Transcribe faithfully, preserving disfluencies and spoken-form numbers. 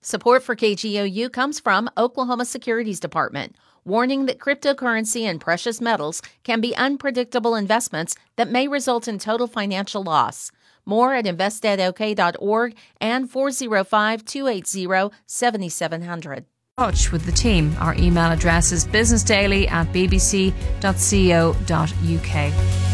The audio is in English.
Support for K G O U comes from Oklahoma Securities Department, warning that cryptocurrency and precious metals can be unpredictable investments that may result in total financial loss. More at invest ed o k dot org and four oh five, two eight zero, seven seven zero zero. Touch with the team. Our email address is businessdaily at b b c dot co dot u k.